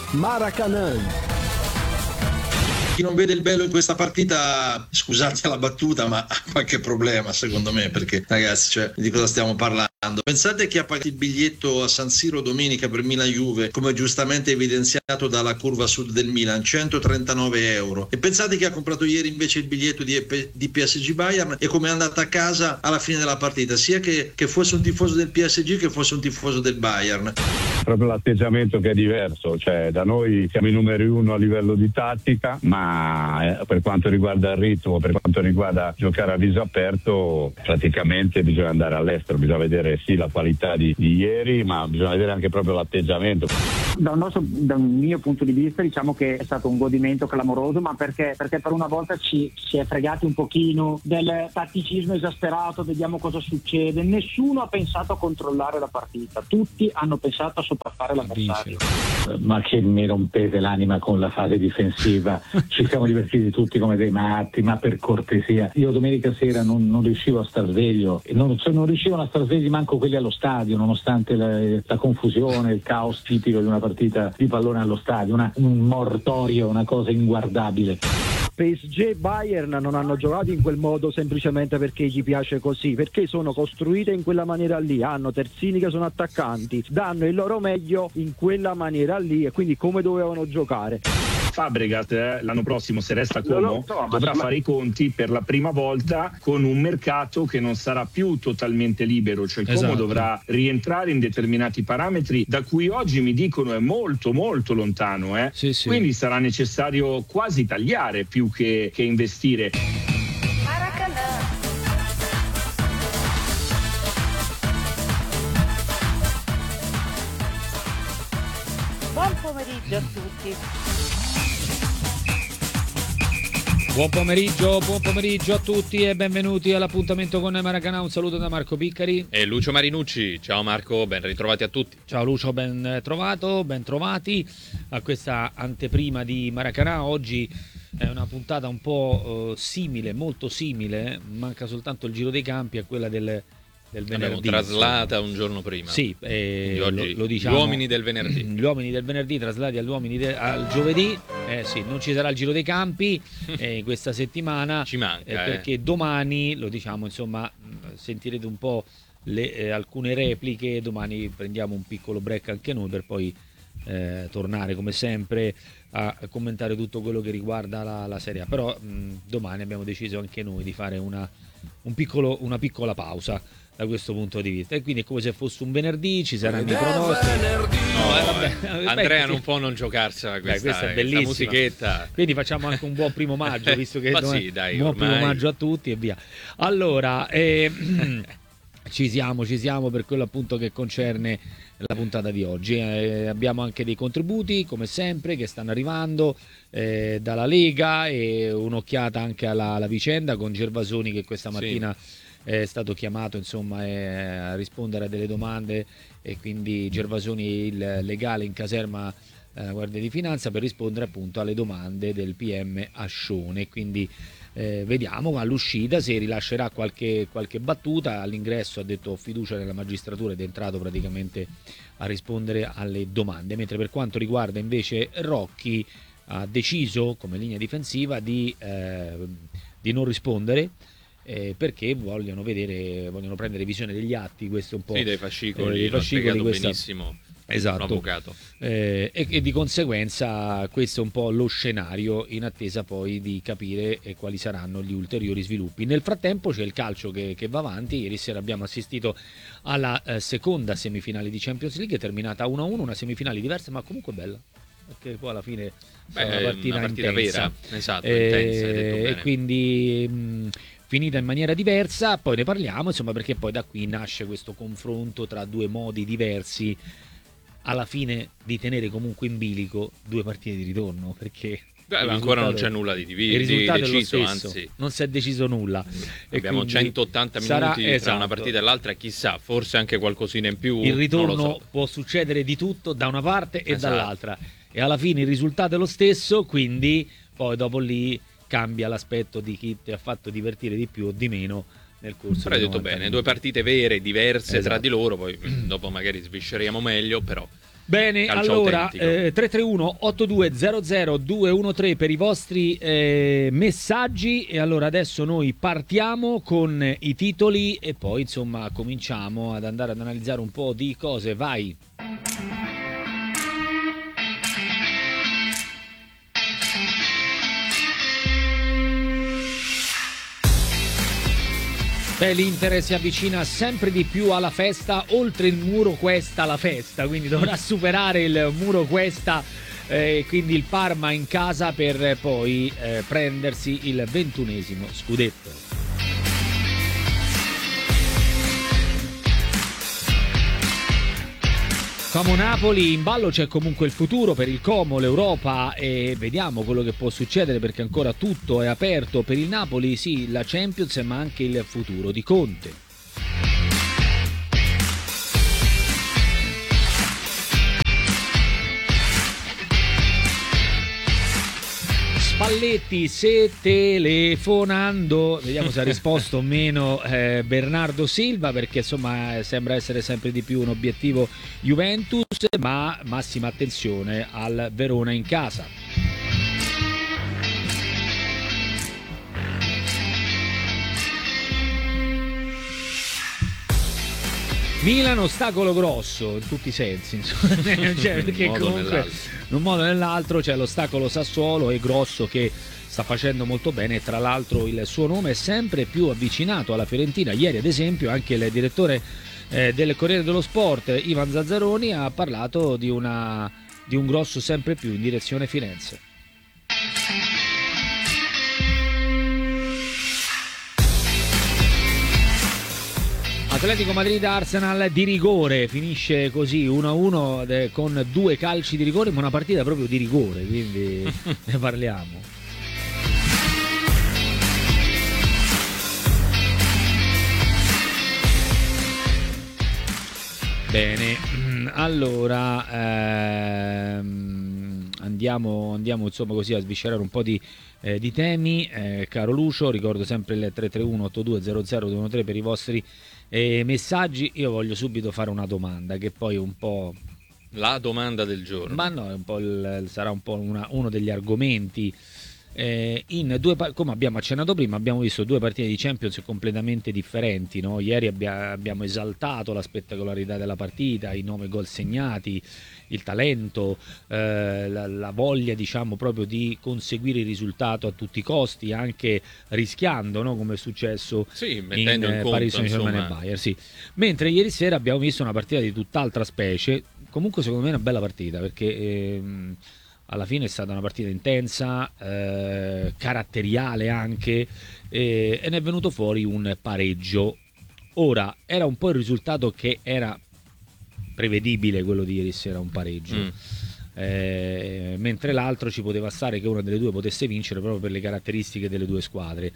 Maracanã. Chi non vede il bello in questa partita, scusate la battuta, ma ha qualche problema secondo me, perché ragazzi, cioè, di cosa stiamo parlando? Pensate chi ha pagato il biglietto a San Siro domenica per Milan-Juve, come giustamente evidenziato dalla curva sud del Milan, 139 euro. E pensate chi ha comprato ieri invece il biglietto di PSG Bayern e come è andata a casa alla fine della partita, sia che fosse un tifoso del PSG che fosse un tifoso del Bayern. Proprio l'atteggiamento che è diverso, cioè da noi siamo i numeri uno a livello di tattica, ma per quanto riguarda il ritmo, per quanto riguarda giocare a viso aperto, praticamente bisogna andare all'estero, bisogna vedere sì la qualità di ieri, ma bisogna vedere anche proprio l'atteggiamento. Da un mio punto di vista diciamo che è stato un godimento clamoroso, ma perché per una volta si è fregati un pochino del tatticismo esasperato, vediamo cosa succede. Nessuno ha pensato a controllare la partita, tutti hanno pensato a sopraffare l'avversario. Ma che mi rompete l'anima con la fase difensiva, ci siamo divertiti tutti come dei matti, ma per cortesia, io domenica sera non riuscivo a star sveglio, non riuscivano a star svegli manco quelli allo stadio, nonostante la confusione, il caos tipico di una partita di pallone allo stadio, un mortorio, una cosa inguardabile. PSG e Bayern non hanno giocato in quel modo semplicemente perché gli piace così, perché sono costruite in quella maniera lì, hanno terzini che sono attaccanti, danno il loro meglio in quella maniera lì e quindi come dovevano giocare. Fabregat l'anno prossimo, se resta Como, dovrà fare i conti per la prima volta con un mercato che non sarà più totalmente libero, cioè il Como dovrà rientrare in determinati parametri da cui oggi mi dicono è molto molto lontano, Sì. Quindi sarà necessario quasi tagliare più che investire. Buon pomeriggio a tutti. Buon pomeriggio a tutti e benvenuti all'appuntamento con Maracanã. Un saluto da Marco Piccari e Lucio Marinucci. Ciao Marco, ben ritrovati a tutti. Ciao Lucio, ben trovati a questa anteprima di Maracanã. Oggi è una puntata un po' simile, molto simile, manca soltanto il giro dei campi a quella del venerdì. Abbiamo traslata un giorno prima. Sì, oggi lo diciamo. Gli uomini del venerdì. Gli uomini del venerdì traslati agli uomini al giovedì. Sì, non ci sarà il giro dei campi questa settimana. Ci manca. Perché domani, lo diciamo, insomma, sentirete un po' alcune repliche. Domani prendiamo un piccolo break anche noi per poi tornare come sempre a commentare tutto quello che riguarda la Serie A. Però domani abbiamo deciso anche noi di fare una piccola pausa da questo punto di vista, e quindi è come se fosse un venerdì, ci saranno i pronostici. Andrea non può non giocarsela questa è bellissima, questa musichetta. quindi facciamo anche un buon primo maggio, visto che sì, dai, buon ormai. primo maggio a tutti e via. Allora ci siamo per quello appunto che concerne la puntata di oggi. Abbiamo anche dei contributi come sempre che stanno arrivando dalla Lega, e un'occhiata anche alla vicenda con Gervasoni che questa mattina è stato chiamato insomma a rispondere a delle domande, e quindi Gervasoni il legale in caserma Guardia di Finanza per rispondere appunto alle domande del PM Ascione. Quindi vediamo all'uscita se rilascerà qualche battuta. All'ingresso ha detto fiducia nella magistratura ed è entrato praticamente a rispondere alle domande, mentre per quanto riguarda invece Rocchi ha deciso come linea difensiva di non rispondere perché vogliono prendere visione degli atti, questo un po' dei fascicoli, l'ha spiegato benissimo. Esatto, l'avvocato. E di conseguenza questo è un po' lo scenario in attesa poi di capire quali saranno gli ulteriori sviluppi. Nel frattempo c'è il calcio che va avanti. Ieri sera abbiamo assistito alla seconda semifinale di Champions League, terminata 1-1, una semifinale diversa ma comunque bella, perché poi alla fine è una partita intensa. Vera, esatto, intensa, hai detto bene. E quindi finita in maniera diversa, poi ne parliamo insomma, perché poi da qui nasce questo confronto tra due modi diversi alla fine di tenere comunque in bilico due partite di ritorno, perché ancora non c'è nulla di deciso, anzi non si è deciso nulla. Abbiamo 180 minuti tra una partita e l'altra, chissà, forse anche qualcosina in più. Il ritorno non lo so. può succedere di tutto da una parte e dall'altra, e alla fine il risultato è lo stesso, quindi poi dopo lì cambia l'aspetto di chi ti ha fatto divertire di più o di meno nel corso. Però hai detto bene, due partite vere, diverse tra di loro, poi dopo magari svisceriamo meglio, però Bene, allora 331-8200-213 per i vostri messaggi. E allora adesso noi partiamo con i titoli e poi insomma cominciamo ad andare ad analizzare un po' di cose. Vai. Beh, l'Inter si avvicina sempre di più alla festa, oltre il muro Cuesta la festa, quindi dovrà superare il muro Cuesta, quindi il Parma in casa per poi prendersi il 21esimo scudetto. Como Napoli, in ballo c'è comunque il futuro per il Como, l'Europa, e vediamo quello che può succedere perché ancora tutto è aperto per il Napoli, sì, la Champions ma anche il futuro di Conte. Spalletti, se telefonando, vediamo se ha risposto o meno Bernardo Silva, perché insomma sembra essere sempre di più un obiettivo Juventus, ma massima attenzione al Verona in casa. Milan, ostacolo grosso in tutti i sensi, insomma. Cioè, perché comunque in un modo o nell'altro c'è l'ostacolo Sassuolo e grosso che sta facendo molto bene, e tra l'altro il suo nome è sempre più avvicinato alla Fiorentina. Ieri ad esempio anche il direttore del Corriere dello Sport Ivan Zazzaroni ha parlato di un grosso sempre più in direzione Firenze. Atletico Madrid-Arsenal di rigore, finisce così 1-1 con 2 calci di rigore, ma una partita proprio di rigore, quindi ne parliamo. Bene, allora andiamo insomma così a sviscerare un po' di temi, caro Lucio. Ricordo sempre il 331-8200-213 per i vostri messaggi. Io voglio subito fare una domanda che poi è un po' la domanda del giorno, ma no, è un po' sarà un po' uno degli argomenti. Come abbiamo accennato prima, abbiamo visto 2 partite di Champions completamente differenti, no? Ieri abbiamo esaltato la spettacolarità della partita, i 9 gol segnati, il talento, la voglia, diciamo, proprio di conseguire il risultato a tutti i costi, anche rischiando, no? Come è successo in Paris Saint-Germain e Bayern, sì. Mentre ieri sera abbiamo visto una partita di tutt'altra specie. Comunque secondo me è una bella partita perché alla fine è stata una partita intensa, caratteriale anche, e ne è venuto fuori un pareggio. Ora, era un po' il risultato che era prevedibile, quello di ieri sera, un pareggio. Mentre l'altro ci poteva stare che una delle due potesse vincere proprio per le caratteristiche delle due squadre.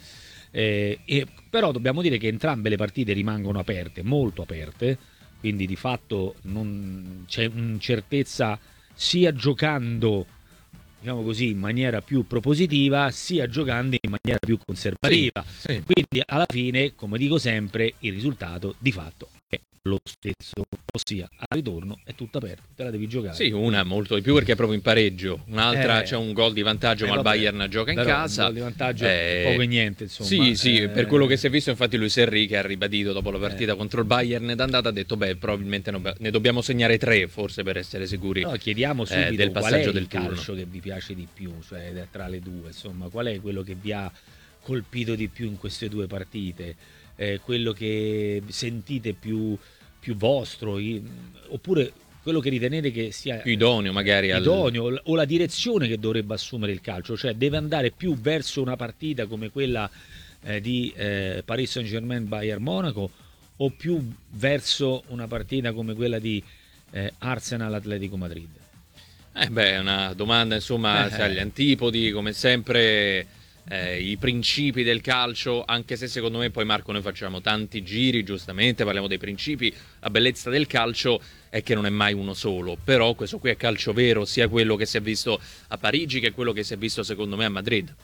Però dobbiamo dire che entrambe le partite rimangono aperte, molto aperte, quindi di fatto non c'è incertezza sia giocando, diciamo così, in maniera più propositiva, sia giocando in maniera più conservativa. Sì. Quindi alla fine, come dico sempre, il risultato di fatto è lo stesso, ossia al ritorno è tutto aperto, te la devi giocare. Sì, una molto di più perché è proprio in pareggio, un'altra c'è un gol di vantaggio, ma il Bayern gioca in casa. Un gol di vantaggio poco e niente, insomma. Sì, per quello che si è visto, infatti Luis Enrique ha ribadito dopo la partita contro il Bayern d'andata, ha detto probabilmente ne dobbiamo segnare 3 forse per essere sicuri. No, chiediamo subito del passaggio del calcio che vi piace di più, cioè tra le due, insomma, qual è quello che vi ha colpito di più in queste 2 partite? Quello che sentite più vostro, oppure quello che ritenete che sia più idoneo magari o la direzione che dovrebbe assumere il calcio, cioè deve andare più verso una partita come quella di Paris Saint-Germain Bayern Monaco, o più verso una partita come quella di Arsenal Atletico Madrid? È una domanda, insomma, agli antipodi, come sempre. I principi del calcio, anche se secondo me poi, Marco, noi facciamo tanti giri, giustamente parliamo dei principi. La bellezza del calcio è che non è mai uno solo, però questo qui è calcio vero, sia quello che si è visto a Parigi che quello che si è visto secondo me a Madrid.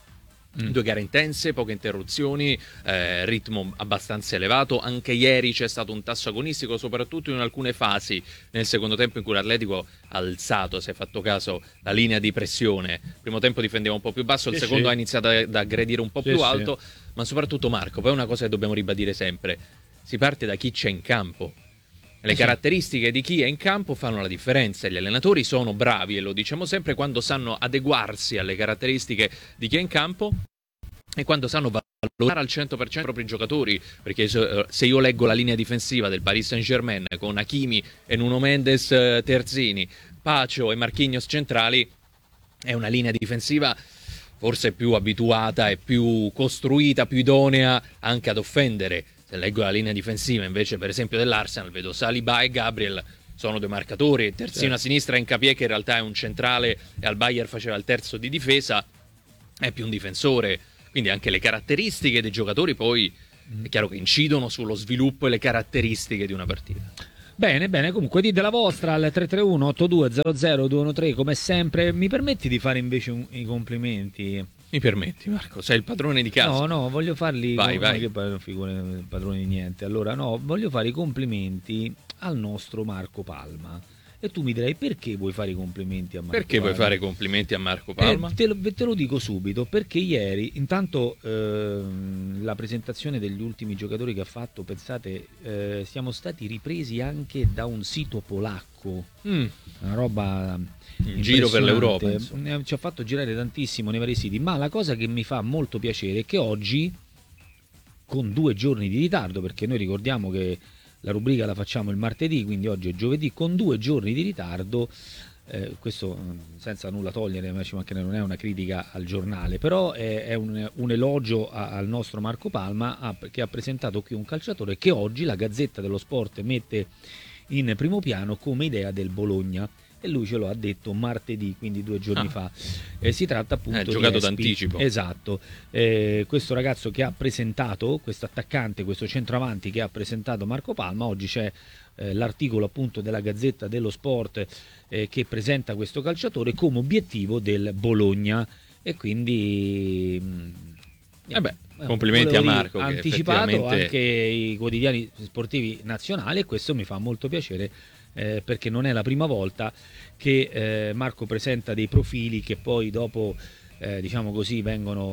2 gare intense, poche interruzioni, ritmo abbastanza elevato. Anche ieri c'è stato un tasso agonistico, soprattutto in alcune fasi nel secondo tempo in cui l'Atletico ha alzato, se hai fatto caso, la linea di pressione. Il primo tempo difendeva un po' più basso, il secondo ha iniziato ad aggredire un po' più alto, ma soprattutto, Marco, poi una cosa che dobbiamo ribadire sempre: si parte da chi c'è in campo. Le caratteristiche di chi è in campo fanno la differenza. Gli allenatori sono bravi, e lo diciamo sempre, quando sanno adeguarsi alle caratteristiche di chi è in campo e quando sanno valorizzare al 100% i propri giocatori, perché se io leggo la linea difensiva del Paris Saint-Germain con Hakimi e Nuno Mendes terzini, Pacio e Marquinhos centrali, è una linea difensiva forse più abituata e più costruita, più idonea anche ad offendere. Se leggo la linea difensiva invece, per esempio, dell'Arsenal, vedo Saliba e Gabriel, sono 2 marcatori, terzino a sinistra Nkapie, che in realtà è un centrale e al Bayern faceva il terzo di difesa, è più un difensore. Quindi anche le caratteristiche dei giocatori poi è chiaro che incidono sullo sviluppo e le caratteristiche di una partita. Bene, comunque dite la vostra al 331-8200-213 come sempre. Mi permetti di fare invece i complimenti? Mi permetti, Marco? Sei il padrone di casa. No, voglio farli... Vai. Che poi non figura il padrone di niente. Allora, no, voglio fare i complimenti al nostro Marco Palma. E tu mi direi: perché vuoi fare i complimenti a Marco Perché Palma? vuoi fare i complimenti a Marco Palma? Te lo dico subito, perché ieri, intanto la presentazione degli ultimi giocatori che ha fatto, pensate, siamo stati ripresi anche da un sito polacco, una roba in giro per l'Europa, ci ha fatto girare tantissimo nei vari siti, ma la cosa che mi fa molto piacere è che oggi, con 2 giorni di ritardo, perché noi ricordiamo che la rubrica la facciamo il martedì, quindi oggi è giovedì, con 2 giorni di ritardo, questo senza nulla togliere, ma non è una critica al giornale, però è un elogio al nostro Marco Palma, che ha presentato qui un calciatore che oggi la Gazzetta dello Sport mette in primo piano come idea del Bologna. E lui ce lo ha detto martedì, quindi 2 giorni fa. Si tratta appunto di giocato d'anticipo. Esatto. Questo ragazzo che ha presentato, questo attaccante, questo centravanti che ha presentato Marco Palma, oggi c'è l'articolo appunto della Gazzetta dello Sport che presenta questo calciatore come obiettivo del Bologna, e quindi complimenti a Marco, ha che anticipato effettivamente... anche i quotidiani sportivi nazionali, e questo mi fa molto piacere, perché non è la prima volta che Marco presenta dei profili che poi dopo diciamo così vengono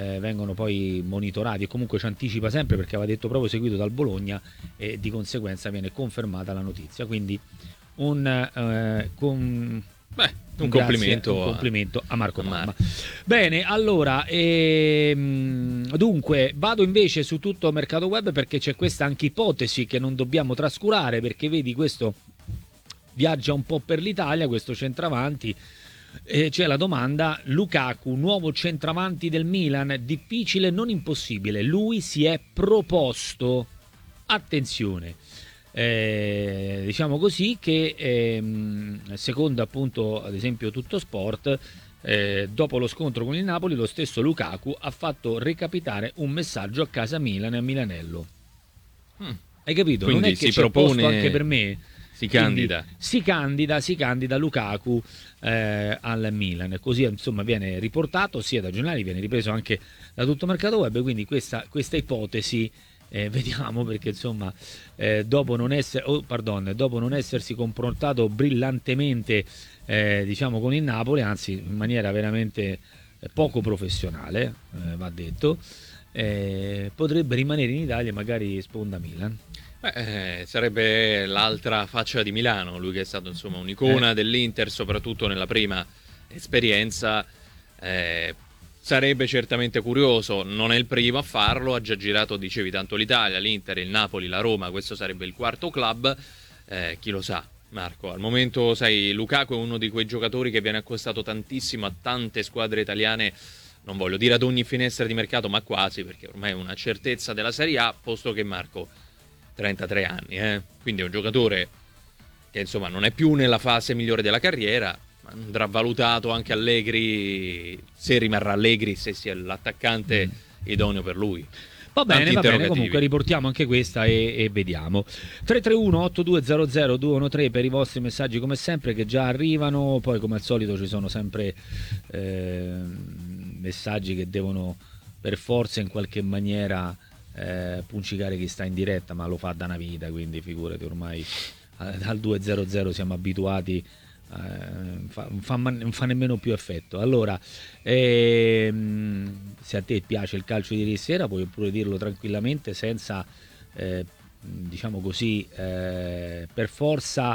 poi monitorati, e comunque ci anticipa sempre, perché aveva detto proprio seguito dal Bologna, e di conseguenza viene confermata la notizia. Quindi un complimento a Marco Palma. Bene, allora dunque vado invece su tutto mercato web, perché c'è questa anche ipotesi che non dobbiamo trascurare, perché vedi, questo viaggia un po' per l'Italia, questo centravanti. C'è la domanda: Lukaku, nuovo centravanti del Milan, difficile non impossibile, lui si è proposto, attenzione, diciamo così, che secondo appunto ad esempio Tutto Sport, dopo lo scontro con il Napoli, lo stesso Lukaku ha fatto recapitare un messaggio a casa Milan e a Milanello. Hai capito? Quindi non è che si c'è propone, posto anche per me. Si candida Lukaku al Milan, così insomma viene riportato sia da giornali, viene ripreso anche da tutto mercato web, quindi questa ipotesi, vediamo, perché insomma dopo non essersi comportato brillantemente diciamo con il Napoli, anzi in maniera veramente poco professionale, va detto, potrebbe rimanere in Italia, magari sponda Milan. Sarebbe l'altra faccia di Milano, lui che è stato insomma un'icona dell'Inter, soprattutto nella prima esperienza. Sarebbe certamente curioso, non è il primo a farlo, ha già girato, dicevi, tanto l'Italia, l'Inter, il Napoli, la Roma, questo sarebbe il 4º club, chi lo sa, Marco. Al momento, sai, Lukaku è uno di quei giocatori che viene accostato tantissimo a tante squadre italiane, non voglio dire ad ogni finestra di mercato, ma quasi, perché ormai è una certezza della Serie A, posto che Marco 33 anni, quindi è un giocatore che insomma non è più nella fase migliore della carriera, ma andrà valutato anche Allegri, se rimarrà Allegri, se sia l'attaccante idoneo per lui. Va bene, comunque riportiamo anche questa e vediamo. 331-8200-213 per i vostri messaggi come sempre, che già arrivano. Poi come al solito ci sono sempre messaggi che devono per forza in qualche maniera puncicare chi sta in diretta, ma lo fa da una vita, quindi figurati, ormai dal 2-0-0 siamo abituati, non fa nemmeno più effetto. Allora, se a te piace il calcio di ieri sera puoi pure dirlo tranquillamente, senza diciamo così per forza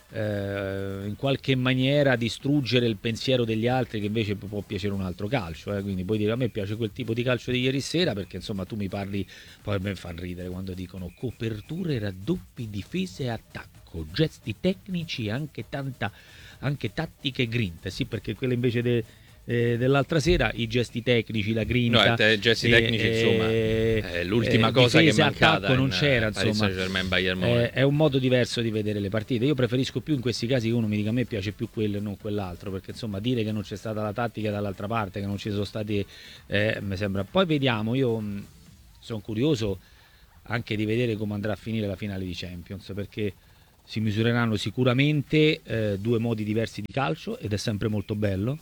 in qualche maniera distruggere il pensiero degli altri, che invece può piacere un altro calcio, quindi puoi dire: a me piace quel tipo di calcio di ieri sera, perché insomma tu mi parli, poi a me fa ridere quando dicono coperture, raddoppi, difese e attacco, gesti tecnici, anche tattiche grinta, sì, perché quelle invece dell'altra sera, i gesti tecnici, la grinta, gesti tecnici, insomma, l'ultima cosa che è mancata non c'era, Paris Saint-Germain, Bayern Monaco. È un modo diverso di vedere le partite. Io preferisco più in questi casi che uno mi dica: a me piace più quello e non quell'altro, perché insomma dire che non c'è stata la tattica dall'altra parte, che non ci sono stati, mi sembra. Poi vediamo, io sono curioso anche di vedere come andrà a finire la finale di Champions, perché si misureranno sicuramente due modi diversi di calcio, ed è sempre molto bello.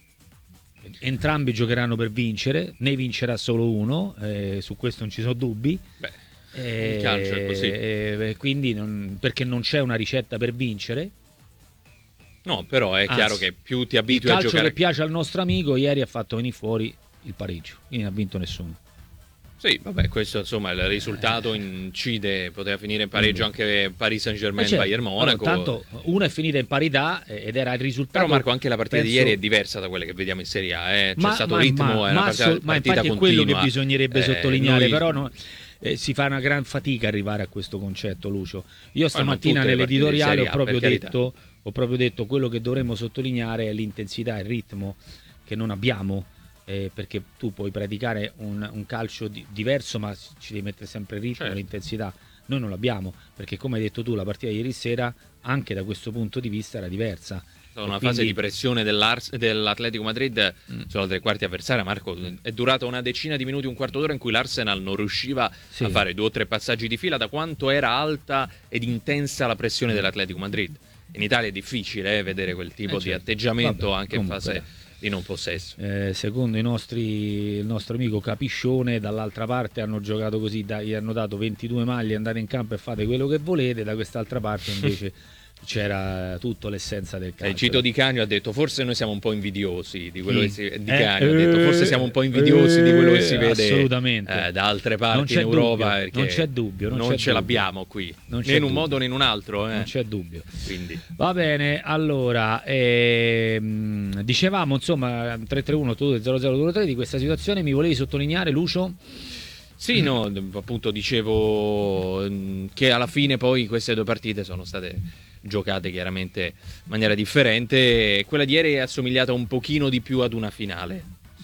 Entrambi giocheranno per vincere, ne vincerà solo uno, su questo non ci sono dubbi. Il calcio è così. Quindi perché non c'è una ricetta per vincere. No, però è chiaro che più ti abitui a giocare. Il calcio che piace al nostro amico ieri ha fatto venire fuori il pareggio, quindi non ha vinto nessuno. Sì, vabbè, questo insomma il risultato incide, poteva finire in pareggio anche Paris Saint-Germain, Bayern Monaco. Allora, tanto una è finita in parità ed era il risultato. Però Marco, anche la partita di ieri è diversa da quelle che vediamo in Serie A, c'è stato ritmo, è una partita ma infatti continua. È quello che bisognerebbe sottolineare, però si fa una gran fatica arrivare a questo concetto, Lucio. Io stamattina nell'editoriale ho proprio detto quello che dovremmo sottolineare è l'intensità, il ritmo che non abbiamo. Perché tu puoi praticare un calcio diverso, ma ci devi mettere sempre il ritmo, l'intensità. Noi non l'abbiamo, perché come hai detto tu, la partita di ieri sera anche da questo punto di vista era diversa. Una fase di pressione dell'Atletico Madrid sulla tre quarti avversaria, Marco, è durata una decina di minuti, un quarto d'ora in cui l'Arsenal non riusciva a fare 2 o 3 passaggi di fila, da quanto era alta ed intensa la pressione dell'Atletico Madrid. In Italia è difficile vedere quel tipo di atteggiamento anche in fase di non possesso. Secondo il nostro amico Capiscione, dall'altra parte hanno giocato così, gli hanno dato 22 maglie, andate in campo e fate quello che volete, da quest'altra parte invece c'era tutta l'essenza del calcio. Cito Di Canio ha detto: forse noi siamo un po' invidiosi di quello che si Di Canio ha detto: forse siamo un po' invidiosi di quello che si vede assolutamente da altre parti in Europa, perché non c'è dubbio, non ce l'abbiamo qui, né in un modo né in un altro, non c'è dubbio. Quindi va bene, allora dicevamo insomma 331-820023 di questa situazione. Mi volevi sottolineare, Lucio? Sì, no, appunto dicevo che alla fine poi queste 2 partite sono state giocate chiaramente in maniera differente. Quella di ieri è assomigliata un pochino di più ad una finale,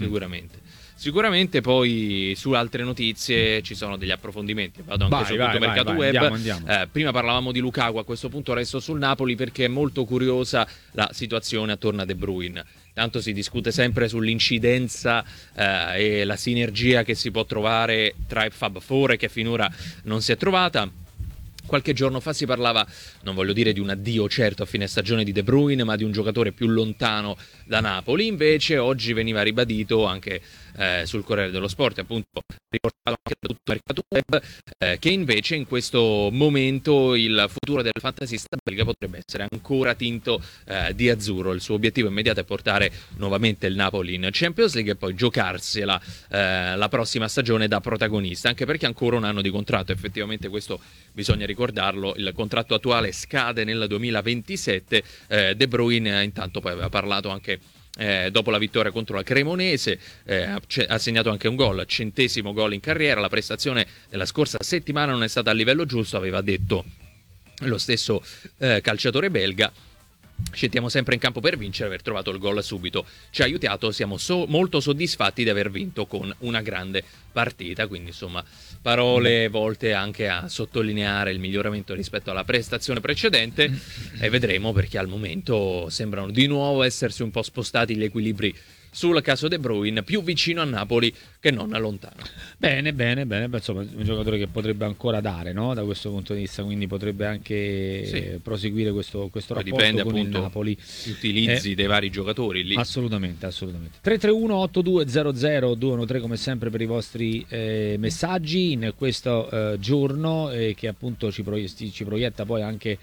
sicuramente poi su altre notizie ci sono degli approfondimenti. Vado anche sul mercato web. Andiamo. Prima parlavamo di Lukaku, a questo punto resto sul Napoli perché è molto curiosa la situazione attorno a De Bruyne. Tanto si discute sempre sull'incidenza e la sinergia che si può trovare tra il Fab Four, che finora non si è trovata. Qualche giorno fa si parlava, non voglio dire di un addio certo a fine stagione di De Bruyne, ma di un giocatore più lontano da Napoli. Invece oggi veniva ribadito anche sul Corriere dello Sport, appunto riportato anche da tutto il mercato web, che invece in questo momento il futuro del fantasista belga potrebbe essere ancora tinto di azzurro. Il suo obiettivo immediato è portare nuovamente il Napoli in Champions League e poi giocarsela la prossima stagione da protagonista, anche perché ancora un anno di contratto. Effettivamente questo bisogna ricordarlo, il contratto attuale scade nel 2027. De Bruyne intanto poi aveva parlato anche dopo la vittoria contro la Cremonese, ha segnato anche un gol, 100° gol in carriera. La prestazione della scorsa settimana non è stata a livello giusto, aveva detto lo stesso calciatore belga. Scendiamo sempre in campo per vincere, aver trovato il gol subito ci ha aiutato, siamo molto soddisfatti di aver vinto con una grande partita. Quindi insomma parole volte anche a sottolineare il miglioramento rispetto alla prestazione precedente, e vedremo, perché al momento sembrano di nuovo essersi un po' spostati gli equilibri sul caso De Bruyne, più vicino a Napoli che non lontano. Bene, insomma, un giocatore che potrebbe ancora dare, no? Da questo punto di vista, quindi potrebbe anche proseguire questo rapporto dipende con appunto il Napoli. Gli utilizzi dei vari giocatori lì. Assolutamente. 331-8200-213 come sempre per i vostri messaggi in questo giorno che appunto ci proietta poi anche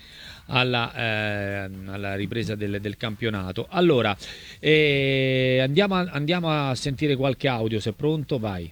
alla ripresa del campionato. Allora, andiamo a sentire qualche audio, se è pronto, vai.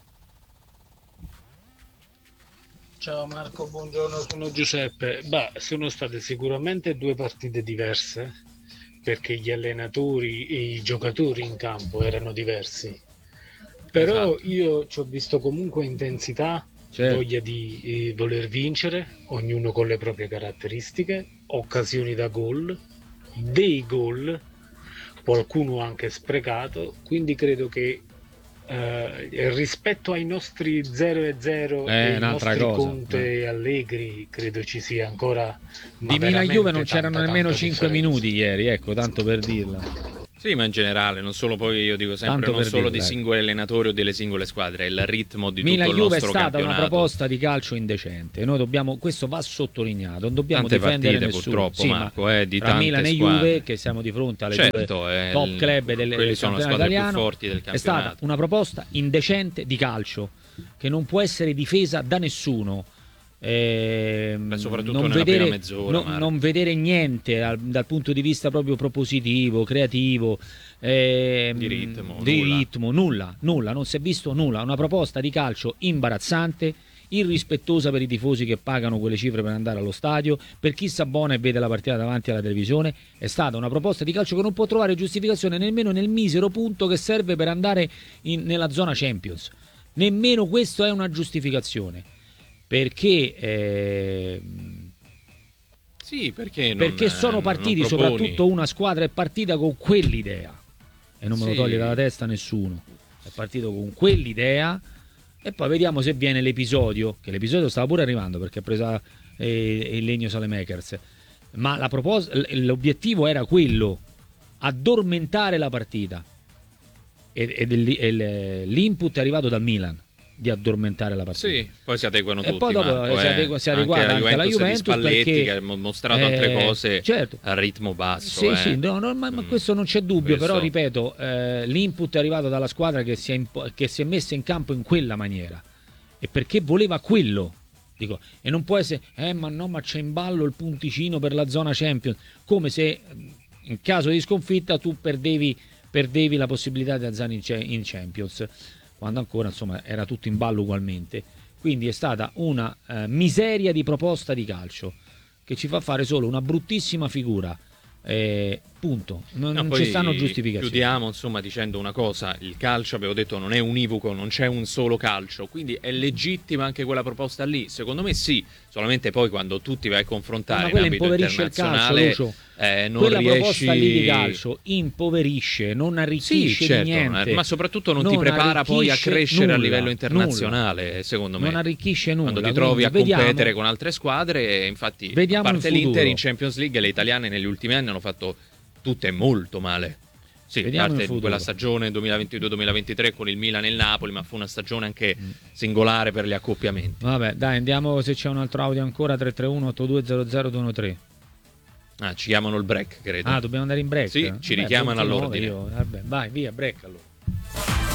Ciao Marco, buongiorno, sono Giuseppe. Sono state sicuramente due partite diverse perché gli allenatori e i giocatori in campo erano diversi. Però esatto. Io ci ho visto comunque intensità, voglia di voler vincere, ognuno con le proprie caratteristiche, occasioni da gol, dei gol, qualcuno anche sprecato, quindi credo che rispetto ai nostri 0-0 e i nostri Conte e Allegri credo ci sia ancora di Milan-Juve non c'erano nemmeno 5 minuti ieri, ecco, tanto per dirla. Sì, ma in generale, non solo, poi io dico sempre, non solo di singoli allenatori o delle singole squadre, è il ritmo di tutto il nostro campionato. Milan-Juve è stata una proposta di calcio indecente, noi dobbiamo, questo va sottolineato, non dobbiamo difendere nessuno. Purtroppo, sì, Marco, di tra Milan e squadre. Juve, che siamo di fronte alle due top club del sono campionato le italiano, più forti del campionato. È stata una proposta indecente di calcio che non può essere difesa da nessuno. Soprattutto nella prima mezz'ora, non vedere niente dal punto di vista proprio propositivo, creativo, di ritmo, nulla, non si è visto nulla. Una proposta di calcio imbarazzante, irrispettosa per i tifosi che pagano quelle cifre per andare allo stadio, per chi si abbona e vede la partita davanti alla televisione. È stata una proposta di calcio che non può trovare giustificazione nemmeno nel misero punto che serve per andare nella zona Champions. Nemmeno questo è una giustificazione. Perché sono partiti, soprattutto una squadra è partita con quell'idea e non me lo toglie dalla testa nessuno, è partito con quell'idea e poi vediamo se viene l'episodio, che l'episodio stava pure arrivando perché ha preso il Legno Saelemaekers, ma l'obiettivo era quello, addormentare la partita e l'input è arrivato dal Milan di addormentare la partita. Sì, poi si adeguano tutti. E poi dopo si adegua anche la Juventus Spalletti, perché che ha mostrato altre cose a ritmo basso. Ma questo non c'è dubbio, però ripeto, l'input è arrivato dalla squadra che si è messa in campo in quella maniera e perché voleva quello. Dico, e non può essere ma c'è in ballo il punticino per la zona Champions, come se in caso di sconfitta tu perdevi la possibilità di andare in Champions, quando ancora insomma era tutto in ballo ugualmente. Quindi è stata una miseria di proposta di calcio che ci fa fare solo una bruttissima figura, punto. Non ci stanno giustificazioni. Chiudiamo insomma dicendo una cosa: il calcio, avevo detto, non è univoco, non c'è un solo calcio, quindi è legittima anche quella proposta lì, secondo me sì, solamente poi quando tu ti vai a confrontare in ambito internazionale, il calcio, non quella riesci... proposta lì di calcio impoverisce, non arricchisce di niente, ma soprattutto non ti prepara poi a crescere a livello internazionale, secondo me non arricchisce nulla quando ti trovi a competere con altre squadre. E infatti, a parte l'Inter in Champions League, le italiane negli ultimi anni hanno fatto tutte molto male. Sì, a parte quella stagione 2022-2023 con il Milan e il Napoli, ma fu una stagione anche singolare per gli accoppiamenti. Vabbè, dai, andiamo, se c'è un altro audio ancora, 331-8200-213. Ci chiamano il break, credo. Dobbiamo andare in break? Sì, ci richiamano all'ordine. Vabbè, vai, via, break allora.